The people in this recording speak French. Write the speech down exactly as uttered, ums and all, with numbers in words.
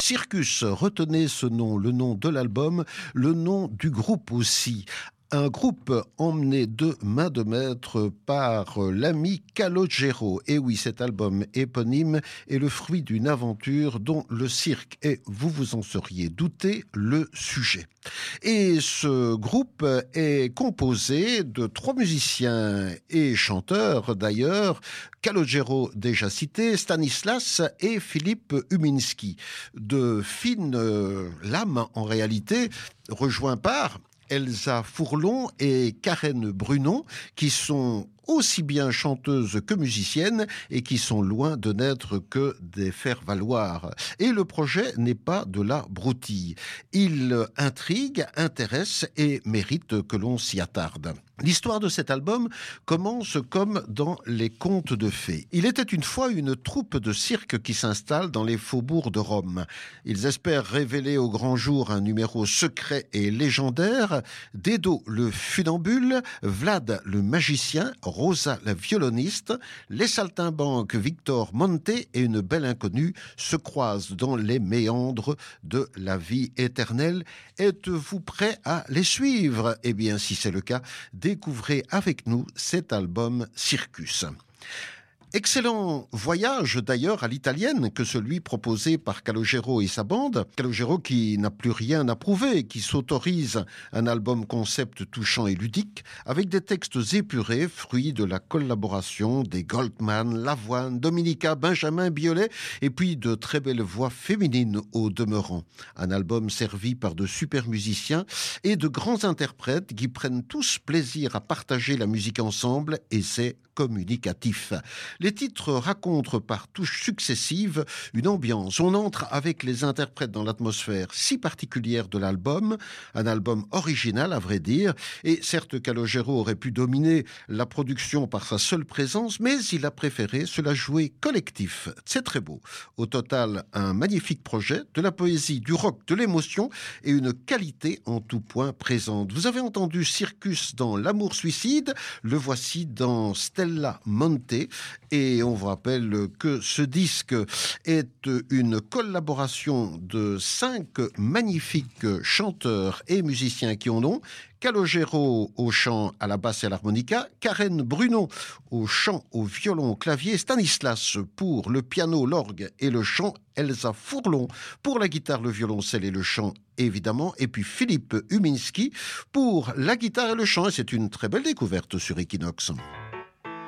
Circus, retenez ce nom, le nom de l'album, le nom du groupe aussi. Un groupe emmené de main de maître par l'ami Calogero. Et oui, cet album éponyme est le fruit d'une aventure dont le cirque est, vous vous en seriez douté, le sujet. Et ce groupe est composé de trois musiciens et chanteurs d'ailleurs, Calogero déjà cité, Stanislas et Philippe Uminski. De fines lames en réalité, rejoints par Elsa Fourlon et Karen Brunon, qui sont aussi bien chanteuses que musiciennes et qui sont loin de n'être que des faire-valoir. Et le projet n'est pas de la broutille. Il intrigue, intéresse et mérite que l'on s'y attarde. L'histoire de cet album commence comme dans les contes de fées. Il était une fois une troupe de cirque qui s'installe dans les faubourgs de Rome. Ils espèrent révéler au grand jour un numéro secret et légendaire. Dedo le funambule, Vlad le magicien, Rosa la violoniste, les saltimbanques Victor Monte et une belle inconnue se croisent dans les méandres de la vie éternelle. Êtes-vous prêts à les suivre? Eh bien, si c'est le cas, découvrez avec nous cet album Circus. Excellent voyage d'ailleurs à l'italienne que celui proposé par Calogero et sa bande. Calogero qui n'a plus rien à prouver, qui s'autorise un album concept touchant et ludique avec des textes épurés, fruits de la collaboration des Goldman, Lavoine, Dominica, Benjamin Biolay et puis de très belles voix féminines au demeurant. Un album servi par de super musiciens et de grands interprètes qui prennent tous plaisir à partager la musique ensemble et c'est communicatif. Les titres racontent par touches successives une ambiance. On entre avec les interprètes dans l'atmosphère si particulière de l'album, un album original à vrai dire, et certes Calogero aurait pu dominer la production par sa seule présence, mais il a préféré se la jouer collectif. C'est très beau. Au total, un magnifique projet, de la poésie, du rock, de l'émotion et une qualité en tout point présente. Vous avez entendu Circus dans L'amour suicide, le voici dans Stella Monte. Et on vous rappelle que ce disque est une collaboration de cinq magnifiques chanteurs et musiciens qui en ont. Calogero au chant, à la basse et à l'harmonica, Karen Brunon au chant, au violon, au clavier, Stanislas pour le piano, l'orgue et le chant, Elsa Fourlon pour la guitare, le violoncelle et le chant évidemment, et puis Philippe Uminski pour la guitare et le chant. Et c'est une très belle découverte sur Equinox.